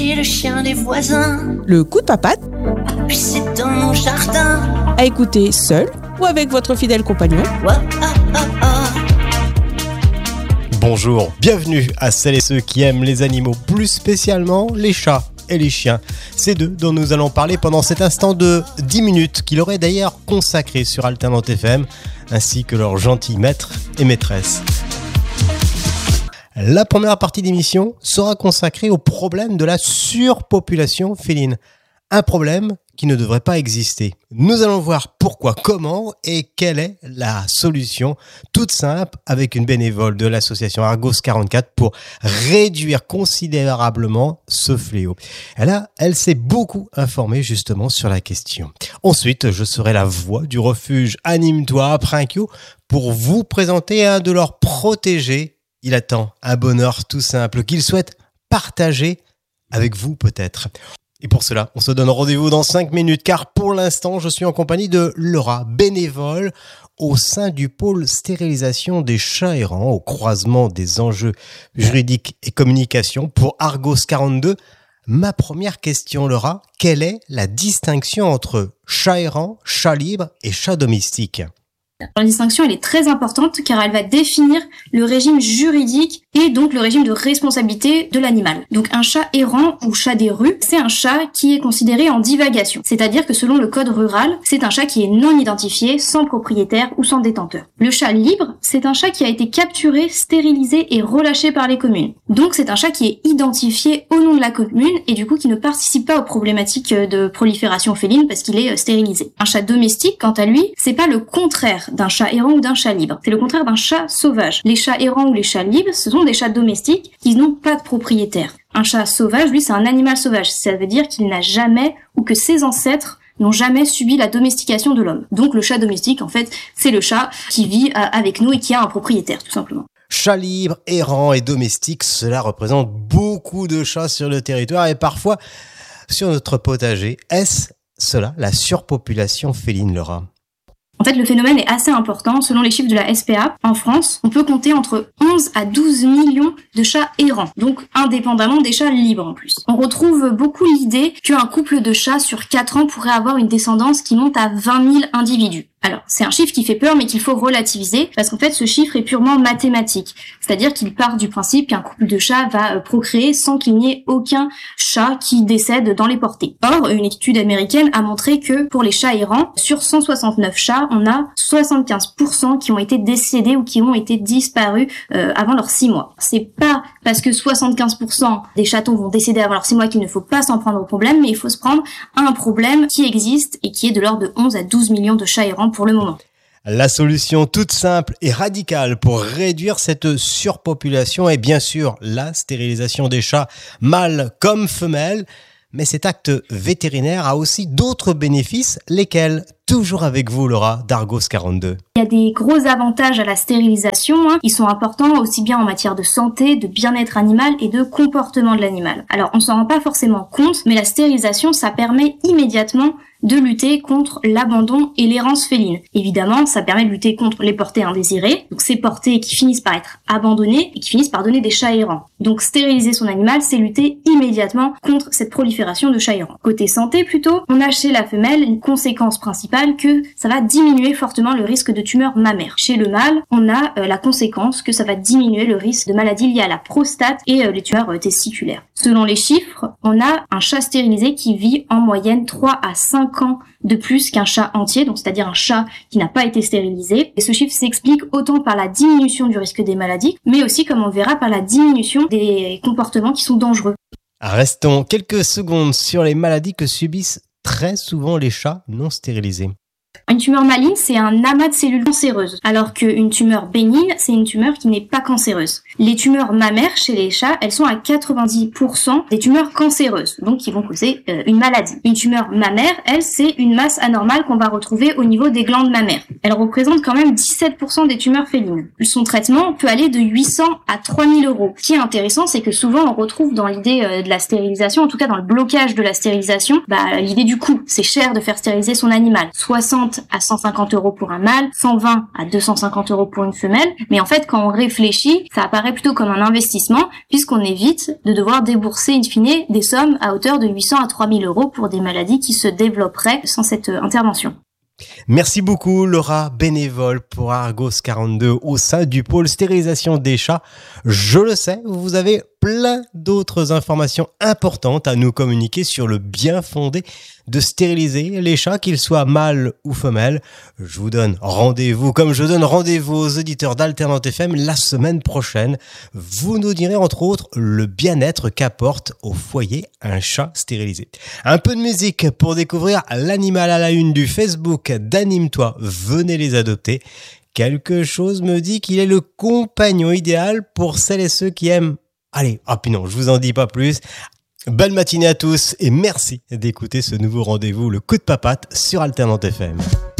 Et le chien des voisins. Le coup de papate. Puis c'est dans mon jardin. À écouter seul ou avec votre fidèle compagnon. Bonjour, bienvenue à celles et ceux qui aiment les animaux, plus spécialement les chats et les chiens. C'est d'eux dont nous allons parler pendant cet instant de 10 minutes qu'il aurait d'ailleurs consacré sur Alternante FM, ainsi que leurs gentils maîtres et maîtresses. La première partie d'émission sera consacrée au problème de la surpopulation féline. Un problème qui ne devrait pas exister. Nous allons voir pourquoi, comment et quelle est la solution toute simple avec une bénévole de l'association Argos 44 pour réduire considérablement ce fléau. Elle s'est beaucoup informée justement sur la question. Ensuite, je serai la voix du refuge Anime-toi Prinkio pour vous présenter un de leurs protégés. Il attend un bonheur tout simple qu'il souhaite partager avec vous peut-être. Et pour cela, on se donne rendez-vous dans 5 minutes car pour l'instant, je suis en compagnie de Laura, bénévole au sein du pôle stérilisation des chats errants au croisement des enjeux juridiques et communication pour Argos 42. Ma première question, Laura, quelle est la distinction entre chat errant, chat libre et chat domestique ? La distinction, elle est très importante car elle va définir le régime juridique et donc le régime de responsabilité de l'animal. Donc un chat errant ou chat des rues, c'est un chat qui est considéré en divagation. C'est-à-dire que selon le code rural, c'est un chat qui est non identifié, sans propriétaire ou sans détenteur. Le chat libre, c'est un chat qui a été capturé, stérilisé et relâché par les communes. Donc c'est un chat qui est identifié au nom de la commune et du coup qui ne participe pas aux problématiques de prolifération féline parce qu'il est stérilisé. Un chat domestique, quant à lui, c'est pas le contraire d'un chat errant ou d'un chat libre. C'est le contraire d'un chat sauvage. Les chats errants ou les chats libres, ce sont des chats domestiques qui n'ont pas de propriétaire. Un chat sauvage, lui, c'est un animal sauvage. Ça veut dire qu'il n'a jamais, ou que ses ancêtres n'ont jamais subi la domestication de l'homme. Donc le chat domestique, en fait, c'est le chat qui vit avec nous et qui a un propriétaire, tout simplement. Chat libre, errant et domestique, cela représente beaucoup de chats sur le territoire et parfois sur notre potager. Est-ce cela la surpopulation féline, Laura ? En fait, le phénomène est assez important. Selon les chiffres de la SPA, en France, on peut compter entre 11 à 12 millions de chats errants, donc indépendamment des chats libres en plus. On retrouve beaucoup l'idée qu'un couple de chats sur 4 ans pourrait avoir une descendance qui monte à 20 000 individus. Alors, c'est un chiffre qui fait peur, mais qu'il faut relativiser, parce qu'en fait, ce chiffre est purement mathématique. C'est-à-dire qu'il part du principe qu'un couple de chats va procréer sans qu'il n'y ait aucun chat qui décède dans les portées. Or, une étude américaine a montré que pour les chats errants, sur 169 chats, on a 75% qui ont été décédés ou qui ont été disparus avant leurs 6 mois. C'est pas parce que 75% des chatons vont décéder avant leurs 6 mois qu'il ne faut pas s'en prendre au problème, mais il faut se prendre à un problème qui existe et qui est de l'ordre de 11 à 12 millions de chats errants pour le moment. La solution toute simple et radicale pour réduire cette surpopulation est bien sûr la stérilisation des chats, mâles comme femelles. Mais cet acte vétérinaire a aussi d'autres bénéfices, lesquels ? Toujours avec vous, Laura, d'Argos 42. Il y a des gros avantages à la stérilisation. Ils sont importants aussi bien en matière de santé, de bien-être animal et de comportement de l'animal. Alors, on s'en rend pas forcément compte, mais la stérilisation, ça permet immédiatement de lutter contre l'abandon et l'errance féline. Évidemment, ça permet de lutter contre les portées indésirées, donc ces portées qui finissent par être abandonnées et qui finissent par donner des chats errants. Donc stériliser son animal, c'est lutter immédiatement contre cette prolifération de chats errants. Côté santé plutôt, on a chez la femelle une conséquence principale que ça va diminuer fortement le risque de tumeur mammaire. Chez le mâle, on a la conséquence que ça va diminuer le risque de maladies liées à la prostate et les tumeurs testiculaires. Selon les chiffres, on a un chat stérilisé qui vit en moyenne 3 à 5 ans de plus qu'un chat entier, donc c'est-à-dire un chat qui n'a pas été stérilisé. Et ce chiffre s'explique autant par la diminution du risque des maladies, mais aussi, comme on le verra, par la diminution des comportements qui sont dangereux. Restons quelques secondes sur les maladies que subissent très souvent les chats non stérilisés. Une tumeur maligne, c'est un amas de cellules cancéreuses, alors qu'une tumeur bénigne, c'est une tumeur qui n'est pas cancéreuse. Les tumeurs mammaires chez les chats, elles sont à 90% des tumeurs cancéreuses, donc qui vont causer une maladie. Une tumeur mammaire, elle, c'est une masse anormale qu'on va retrouver au niveau des glandes mammaires. Elle représente quand même 17% des tumeurs félines. Son traitement peut aller de 800 à 3000 €. Ce qui est intéressant, c'est que souvent on retrouve dans l'idée de la stérilisation, en tout cas dans le blocage de la stérilisation, l'idée du coût. C'est cher de faire stériliser son animal. 60 60 à 150 € pour un mâle, 120 à 250 € pour une femelle. Mais en fait, quand on réfléchit, ça apparaît plutôt comme un investissement puisqu'on évite de devoir débourser in fine des sommes à hauteur de 800 à 3000 € pour des maladies qui se développeraient sans cette intervention. Merci beaucoup Laura, bénévole pour Argos 42 au sein du pôle stérilisation des chats. Je le sais, vous avez plein d'autres informations importantes à nous communiquer sur le bien fondé de stériliser les chats, qu'ils soient mâles ou femelles. Je vous donne rendez-vous, comme je donne rendez-vous aux auditeurs d'Alternante FM la semaine prochaine. Vous nous direz entre autres le bien-être qu'apporte au foyer un chat stérilisé. Un peu de musique pour découvrir l'animal à la une du Facebook d'Anime-toi, venez les adopter. Quelque chose me dit qu'il est le compagnon idéal pour celles et ceux qui aiment. Allez, puis non, je vous en dis pas plus. Belle matinée à tous et merci d'écouter ce nouveau rendez-vous, le coup de papate sur Alternante FM.